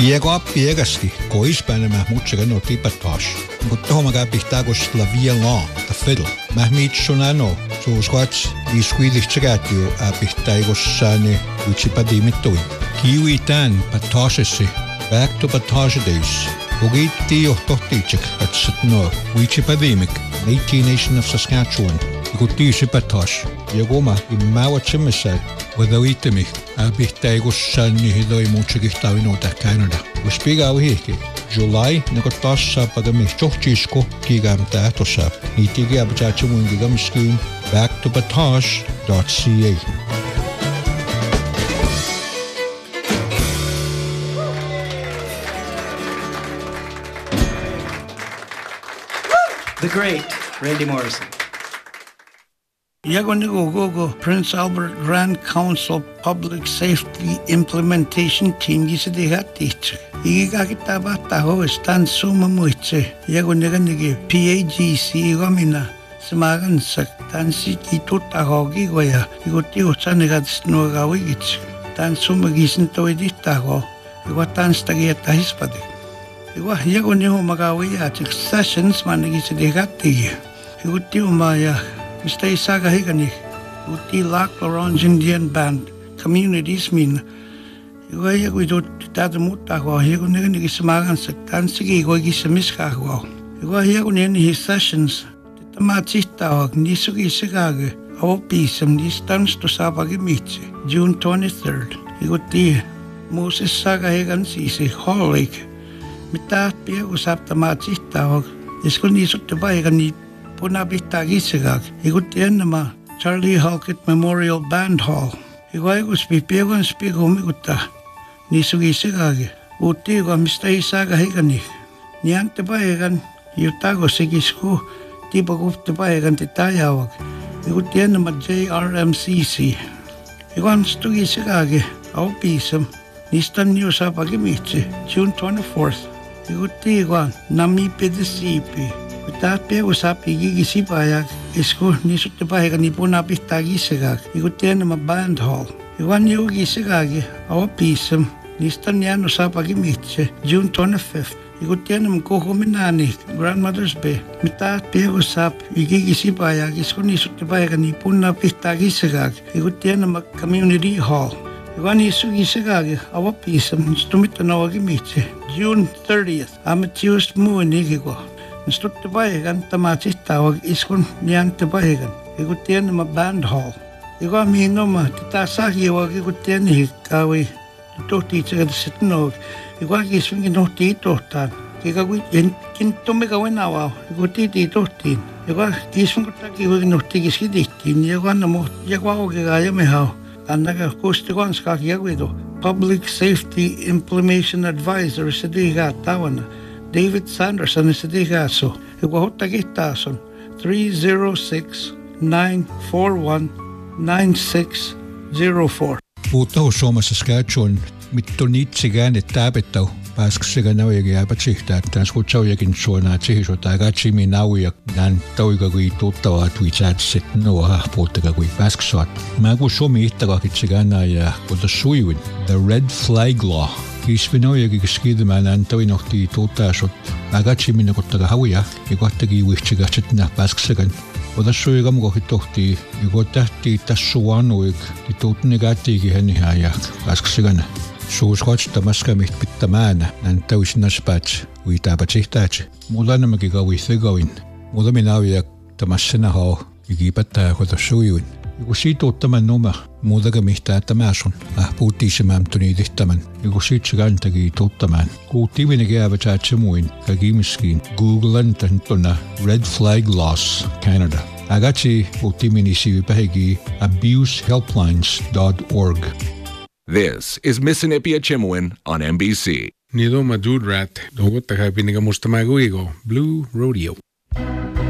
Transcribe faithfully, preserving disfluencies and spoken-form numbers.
Piego piegasti, koispäänä mä muutsakan no tipatas. Mutta tohon mä käpihtäkos la violon, the fiddle. Mä miitsunano, suusquats, iskuidihtsikätyö äpihtäikossani utsipadiimittui. Kiwi tän patasesi, back to patasedeis. Ogiitti johtohtiitsek, katsat no, utsipadiimik, Métis Nation of Saskatchewan. Ikutti sipatas. Ja kuma, immäuatsemessä, wadawitemi, äpihtäikossani hidoi muutsikihtavinuuta Canada. Uspiga uhihki. July nakotassa pagami chohchisko kigam tahtosa. Nitigi abachachemun gigam scheme back to batage dot c a. The great Randy Morrison. Yago Prince Albert Grand Council Public Safety Implementation Team gisidihatiich. Igigakitaba taho stan suma muitse. Yago nigi P A G C igomina. Samagan sak tansi itutaho gigoya. Iguti utsanigat snugawigich. Tan suma gisintoiditaho. Iguatan stagieta hispadi. Igwa yago niho magawiya chik sessions manigisidihati. Iguti umaya. Mister Isaga Higani, Uti Lac Orange Indian Band, Communities Min. Iwaya we do Tadamutago, Higunigi Samagan Sakansigi, Gogi Samiskago. Iwaya in his sessions, the Matita, Nisugi Sigage, our piece, and these turns to Sabagimichi, June twenty-third. Iguti Moses Saga Higan Sisi, Hall Lake. Mitat Pia was up the Matita, is going to the Bayagani. Puna bitagisagag. Igutian nama Charlie Halkett Memorial Band Hall. Igwaigus pipiagon spigo miguta. Nisugisagag. Utigo Mister Isaga Higani. Niante baegan yutago sigisku tipagup te baegan titayawag. Igutian nama J R M C C. Igwan stugisagag. Au pisam. Nistan news apagimichi. June twenty-fourth. Igutigo nami pedisipi. Tapi usap igigisi payak isku nisut payak ni puna pitagisagag igutian nama band hall iwan yugisagag awa pisam nistan yan usap agimitse June twenty-fifth igutian nama kohominani Grandmother's Bay mitati usap igigisi payak isku nisut payak ni puna pitagisagag igutian nama community hall iwan isugisagag awa pisam stumita agimitse June thirtieth amateurs mu nigigo Nstut te baegan tamatista wag iskun nian te baegan. Igutian nama band hall. Igo mino ma titasagi wag igutian hi kawi. Tohti tsaga sitnog. Igo isun ginohti tohtan. Iga gui yen kintume gawin awaw. Iguti ti tohtin. Igo isun kutaki wag ginohti giskidihtin. Igo namo yagwaw gigaya mehaw. Annaga kustigon skaki yagwido. Public Safety Implementation Advisor sadiga tawana. David Sanderson is the gaso. Iwahota gitason three zero six nine four one nine six zero four. Puutau Suomessa Saskatchewan mittonitsigaan taapetau paskasiga naujakin apatsihtaa että skutsaujakin suonaa tsihisota katsimi nauja nan tauiga kui tuttavaa tuitsaatsit noa puuttaga kui pasksaat. Mä kun Suomi ihtakakitsigaana ja kota sujuin The Red Flag Law. Kisvinaujakin skidemään antavinohti tuuttaasot. Mä katsimin kottaga hauja ja kohtakin uitsigatsit nää paskasigan. Ota suigam kohti tohti ja kohti tässä suanuik ja tuutne kaattiikin hännihän ja paskasigan. Suuskoista maskamit pittämäänä nän täysin aspaats uitaapatsihtaatsi. Mulla nämäkin kauithegawin. Mulla minä auja tamassena hao ja kiipättää kota sujuin. Ja kun siitä ottaman noma, muutakin mihtää tämäsun. Äh puhuttiisemään tuniitihtämän. Ja kun siitä se kantakin tuttamaan. Kuuttiivinen käävätsäätsä muin, kaikimiskiin Googlen täntona Red Flag Laws Canada. Ägatsi puhuttiimini siivipähegi abuse helplines dot org. This is Mississippi Chimwin on N B C. Nidoma Dude Rat, dogotta kai pinniga musta maguigo, Blue Rodeo.